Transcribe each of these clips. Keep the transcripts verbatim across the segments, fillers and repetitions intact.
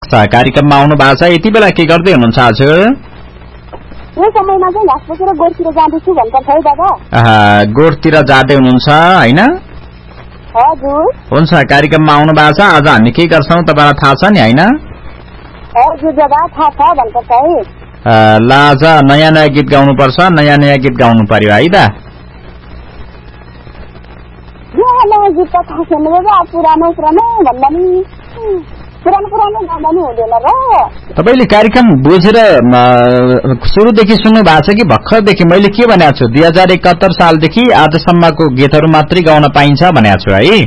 कार्यक्रममा आउनु भएको छ। यति बेला के गर्दै हुनुहुन्छ हजुर? यो समयमा चाहिँ घाँस बोकेर गोठतिर जाँदैछु भन्नुपर्छ है दादा। गोठतिर जाँदै हुनुहुन्छ होइन? हजुर। हुन्छ, कार्यक्रममा आउनु भएको छ। आज हामी के गर्छौँ तपाईँलाई थाहा छ नि होइन? हजुर दादा, थाहा छ भन्नुपर्छ है। ल आज नयाँ नयाँ गीत गाउनुपर्छ, नयाँ नयाँ गीत गाउनु पर्यो है त? नयाँ गीत त थाहा छैन दादा, पुरानो पुरानो भन्दा नि पुरानो पुरानो गाउँदा नि हुँदैन र। तपाईँले कार्यक्रम बुझेर सुरुदेखि सुन्नु भएको छ कि भर्खरदेखि? मैले के भनेको छु, दुई हजार एकहत्तर सालदेखि आजसम्मको गीतहरू मात्रै गाउन पाइन्छ भनेको छु है।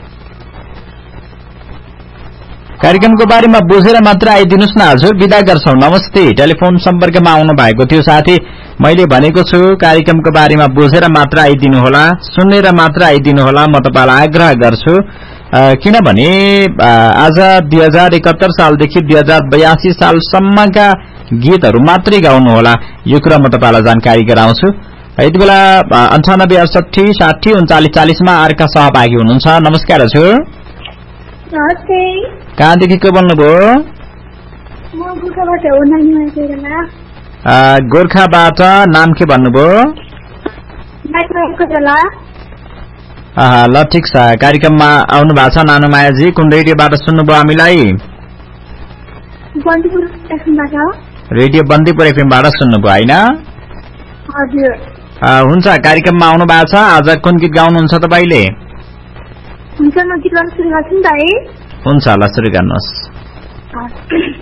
कार्यक्रमको बारेमा बुझेर मात्र आइदिनुहोस् न हजुर, बिदा गर्छौं। नमस्ते। टेलिफोन सम्पर्कमा आउनु भएको थियो साथी। मैले भनेको छु कार्यक्रमको बारेमा बुझेर मात्र आइदिनु होला, सुनेर मात्र आइदिनु होला, म तपाईलाई आग्रह गर्छु। किनभने आज दुई हजार एकहत्तर सालदेखि दुई हजार बयासी सालसम्मका गीतहरू मात्रै गाउनु होला, यो कुरा म तपाईलाई जानकारी गराउँछु। यति बेला अन्ठानब्बे अडसठी साठी उन्चालिस चालिसमा अर्का सहभागी हुनुहुन्छ। नमस्कार हजुर। नमस्ते। कहाँदेखि को बोल्नुभयो? गोर्खाबाट। नाम के भन्नुभयो? ल ठिक छ, कार्यक्रममा आउनु भएको छ नानु मायाजी। कुन रेडियोबाट सुन्नुभयो हामीलाई? रेडियो बन्दीपुर एफएमबाट सुन्नुभयो होइन? हुन्छ, कार्यक्रममा आउनु भएको छ। आज कुन गीत गाउनुहुन्छ तपाईँले? हुन्छ, म गीत गाउन सुरु गर्छु नि त है। हुन्छ, ल सुरु गर्नुहोस्।